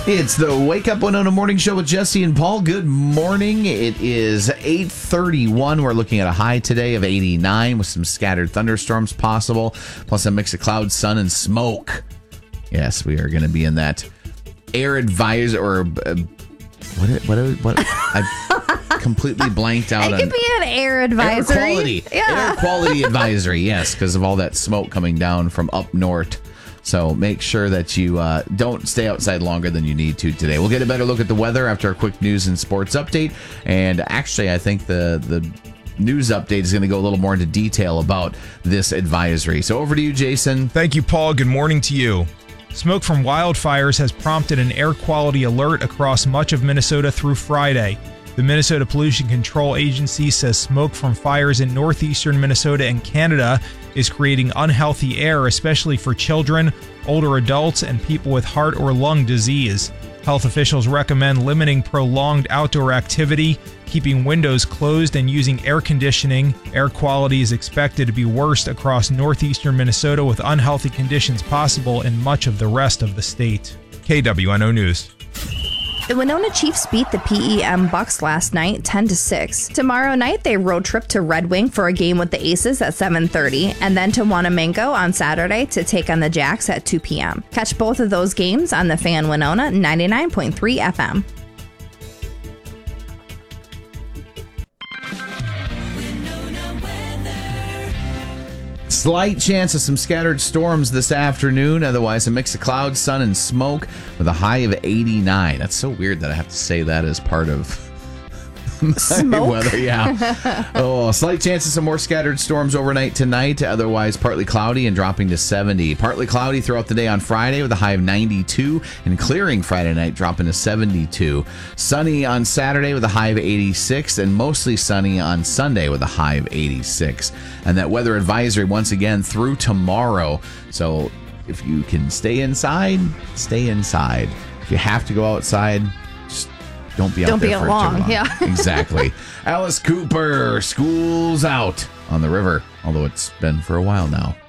It's the Wake Up Winona Morning Show with Jesse and Paul. Good morning. It is 8:31. We're looking at a high today of 89 with some scattered thunderstorms possible, plus a mix of clouds, sun, and smoke. Yes, we are going to be in that air advisor or what? I completely blanked out. It could be an air advisory. Air quality. Yeah. Air quality advisory, yes, because of all that smoke coming down from up north. So make sure that you don't stay outside longer than you need to today. We'll get a better look at the weather after a quick news and sports update. And actually, I think the news update is going to go a little more into detail about this advisory. So over to you, Jason. Thank you, Paul. Good morning to you. Smoke from wildfires has prompted an air quality alert across much of Minnesota through Friday. The Minnesota Pollution Control Agency says smoke from fires in northeastern Minnesota and Canada is creating unhealthy air, especially for children, older adults, and people with heart or lung disease. Health officials recommend limiting prolonged outdoor activity, keeping windows closed, and using air conditioning. Air quality is expected to be worst across northeastern Minnesota, with unhealthy conditions possible in much of the rest of the state. KWNO News. The Winona Chiefs beat the PEM Bucks last night 10-6. Tomorrow night, they road trip to Red Wing for a game with the Aces at 7:30, and then to Wanamingo on Saturday to take on the Jacks at 2 p.m. Catch both of those games on the Fan Winona 99.3 FM. Slight chance of some scattered storms this afternoon. Otherwise, a mix of clouds, sun, and smoke with a high of 89. That's so weird that I have to say that as part of Smoke? weather. Yeah. Oh, slight chance of some more scattered storms overnight tonight. Otherwise, partly cloudy and dropping to 70. Partly cloudy throughout the day on Friday with a high of 92, and clearing Friday night, dropping to 72. Sunny on Saturday with a high of 86, and mostly sunny on Sunday with a high of 86. And that weather advisory once again through tomorrow. So if you can stay inside, stay inside. If you have to go outside, just don't be out there for too long. Yeah. Exactly. Alice Cooper, school's out on the river, although it's been for a while now.